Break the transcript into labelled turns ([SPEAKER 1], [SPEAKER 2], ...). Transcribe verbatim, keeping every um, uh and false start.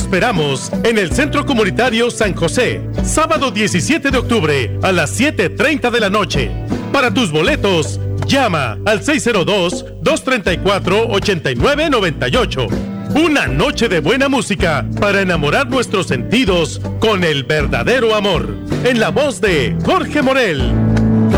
[SPEAKER 1] esperamos en el Centro Comunitario San José, sábado diecisiete de octubre a las siete treinta de la noche. Para tus boletos, llama al seis cero dos, dos tres cuatro, ocho nueve nueve ocho. Una noche de buena música para enamorar nuestros sentidos con el verdadero amor. En la voz de Jorge Morel.